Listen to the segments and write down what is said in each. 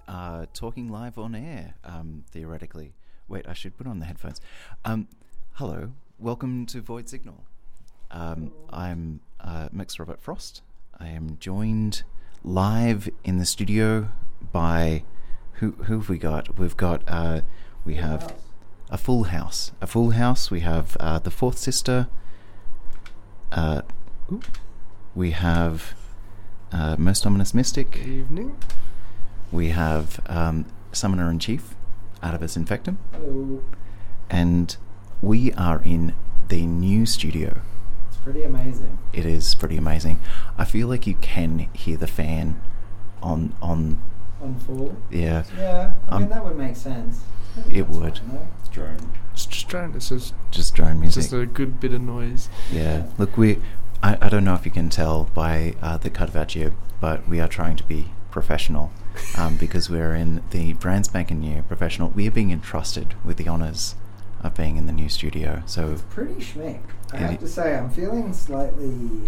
talking live on air, theoretically. Wait, I should put on the headphones. Hello, welcome to Void Signal. I'm Max Robert Frost. I am joined live in the studio by... Who have we got? We have a full house. We have the Fourth Sister. We have Most Ominous Mystic. Good evening. We have Summoner in Chief, Artivus Infectum. Hello. And we are in the new studio. It's pretty amazing. It is pretty amazing. I feel like you can hear the fan on full. Yeah. Yeah, I mean that would make sense. It would. Fine, no? Drone. It's just drone. It's just drone music. just a good bit of noise. Yeah. Look, I don't know if you can tell by the cut of our jib, but we are trying to be professional because we're in the brand spanking new professional. We are being entrusted with the honours of being in the new studio. So it's pretty schmick. I have to say, I'm feeling slightly,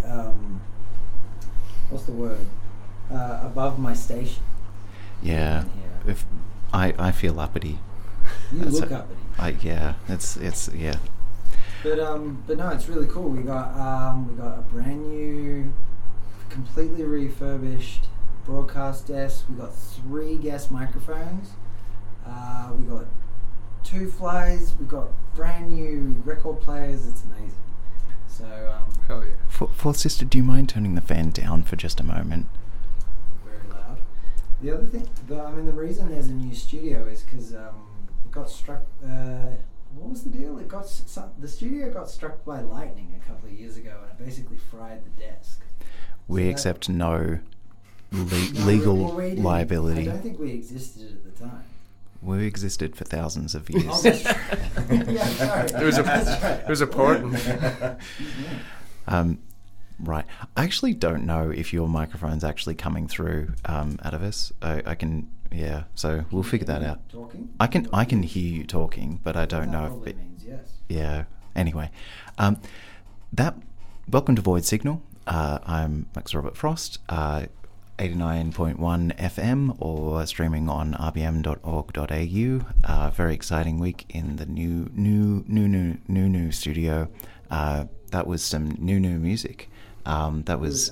what's the word? Above my station. Yeah. If I feel uppity. You look uppity. It's yeah. But no, it's really cool. We got a brand new, completely refurbished broadcast desk. We got 3 guest microphones. We got 2 flies. We got brand new record players. It's amazing. So hell yeah. Fourth Sister, do you mind turning the fan down for just a moment? Very loud. The other thing, the reason there's a new studio is because it got struck. What was the deal? The studio got struck by lightning a couple of years ago, and it basically fried the desk. We accept no legal liability. I don't think we existed at the time. We existed for thousands of years. Oh, that's true. Yeah, sorry. It was important. Right. I actually don't know if your microphone's actually coming through out of us. I can. Yeah, so we'll figure that out. Talking? I can hear you talking, but I don't know if it means yes. Yeah. Anyway, welcome to Void Signal. I'm Max Robert Frost, 89.1 FM or streaming on rbm.org.au. Very exciting week in the new studio. That was some new music. That was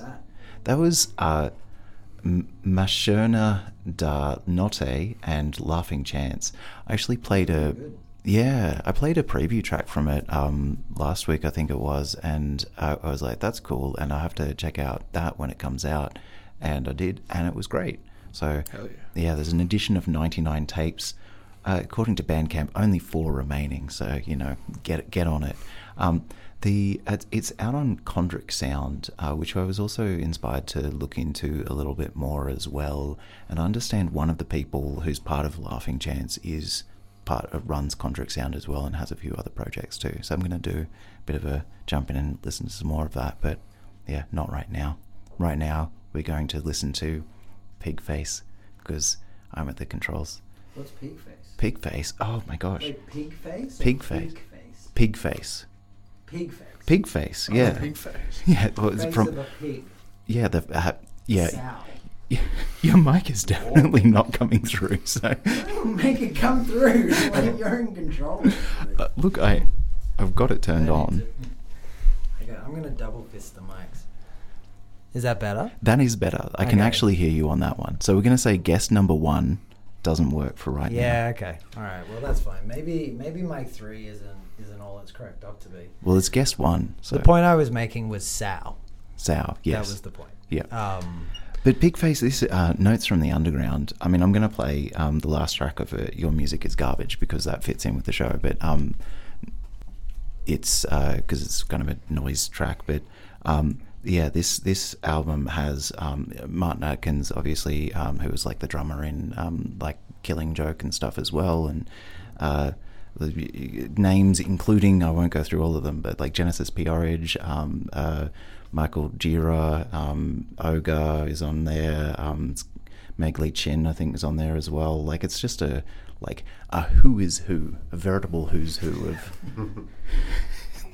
Mascherna da Notte and Laughing Chance. I actually played I played a preview track from it last week, I think it was, and I was like, that's cool, and I have to check out that when it comes out, and I did, and it was great. So hell yeah, there's an edition of 99 tapes. According to Bandcamp, only 4 remaining, so get on it. It's out on Chondric Sound, which I was also inspired to look into a little bit more as well. And I understand one of the people who's part of Laughing Chance runs Chondric Sound as well and has a few other projects too. So I'm going to do a bit of a jump in and listen to some more of that. But yeah, not right now. Right now, we're going to listen to Pigface because I'm at the controls. What's Pigface? Pigface. Oh my gosh. Like Pigface? Pigface. Pigface. Pigface. Pigface, yeah. Pigface. Yeah, well, it's Face from of a pig. yeah. Sow. Your mic is definitely not coming through. So make it come through. You're in control. look, I've got it turned on. Okay, I'm gonna double fist the mics. Is that better? That is better. I can actually hear you on that one. So we're going to say guest number 1 doesn't work for right now. Yeah. Okay. All right. Well, that's fine. Maybe mic 3 isn't all it's cracked up to be. Well, it's guest 1. So the point I was making was sow. Sow. Yes. That was the point. Yeah. But Pigface, this Notes from the Underground. I mean, I'm going to play the last track of Your Music is Garbage because that fits in with the show. But it's because it's kind of a noise track. But yeah, this album has Martin Atkins, obviously, who was like the drummer in like Killing Joke and stuff as well, and the names including, I won't go through all of them, but like Genesis P-Orridge, Michael Gira, Ogre is on there, Meg Lee Chin I think is on there as well. Like it's just a who is who, a veritable who's who of